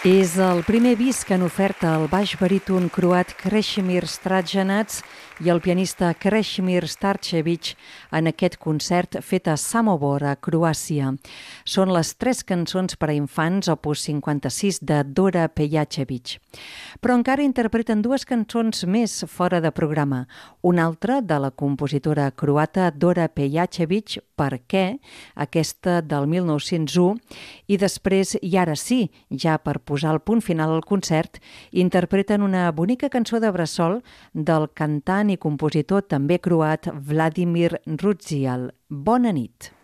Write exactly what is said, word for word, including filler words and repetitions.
És el primer disc que han ofert el baix baríton croat Krešimir Stradžanac i el pianista Krešimir Starčević en aquest concert fet a Samobor, a Croàcia. Són les tres cançons per a infants, opus cinquanta-sis, de Dora Pejačević. Però encara interpreten dues cançons més fora de programa. Una altra de la compositora croata Dora Pejačević, Per què?, aquesta del mil nou-cents u, i després, i ara sí, ja per posar el punt final al concert, interpreten una bonica cançó de bressol del cantant i compositor també croat Vladimir Rudzial. Bona nit.